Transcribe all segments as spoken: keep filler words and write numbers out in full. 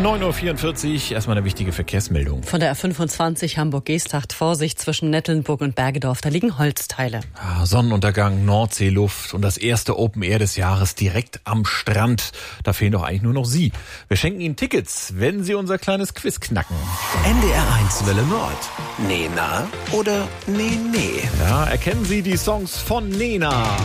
neun Uhr vierundvierzig, erstmal eine wichtige Verkehrsmeldung. Von der A fünfundzwanzig Hamburg-Geesthacht, Vorsicht zwischen Nettelnburg und Bergedorf, da liegen Holzteile. Ja, Sonnenuntergang, Nordseeluft und das erste Open Air des Jahres direkt am Strand. Da fehlen doch eigentlich nur noch Sie. Wir schenken Ihnen Tickets, wenn Sie unser kleines Quiz knacken. N D R eins Welle Nord. Nena oder Nee, nee. Ja, erkennen Sie die Songs von Nena.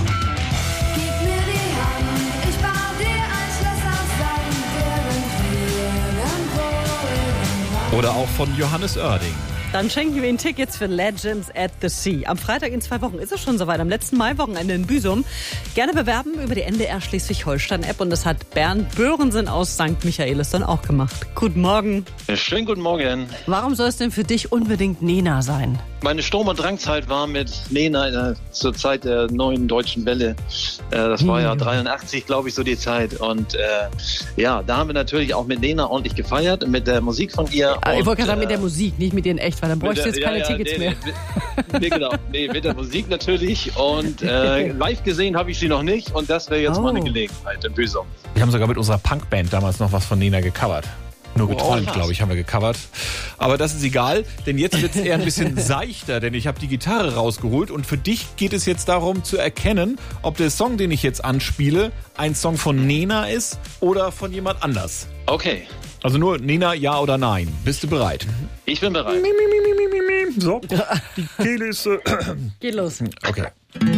Oder auch von Johannes Oerding. Dann schenken wir Ihnen Tickets für Legends at the Sea. Am Freitag in zwei Wochen ist es schon soweit, am letzten Maiwochenende in Büsum. Gerne bewerben über die N D R Schleswig-Holstein-App. Und das hat Bernd Böhrensen aus Sankt Michaelis dann auch gemacht. Guten Morgen. Schönen guten Morgen. Warum soll es denn für dich unbedingt Nena sein? Meine Sturm- und Drangzeit war mit Nena äh, zur Zeit der neuen deutschen Welle. Äh, das war ja dreiundachtzig, glaube ich, so die Zeit. Und äh, ja, da haben wir natürlich auch mit Nena ordentlich gefeiert, mit der Musik von ihr. Ah, ich und, wollte gerade sagen, äh, mit der Musik, nicht mit ihren echt, weil dann bräuchte ich jetzt der, keine ja, Tickets nee, mehr. Nee, nee, genau. Nee, mit der Musik natürlich. Und äh, live gesehen habe ich sie noch nicht. Und das wäre jetzt Oh. mal eine Gelegenheit in Büsum. Wir haben sogar mit unserer Punkband damals noch was von Nena gecovert. Nur geträumt, krass. glaube ich, haben wir gecovert. Aber das ist egal, denn jetzt wird es eher ein bisschen seichter, denn ich habe die Gitarre rausgeholt und für dich geht es jetzt darum zu erkennen, ob der Song, den ich jetzt anspiele, ein Song von Nena ist oder von jemand anders. Okay, Also nur Nena, ja oder nein. Bist du bereit? ich bin bereit. So, die Kehle ist... Äh, Geht los. okay.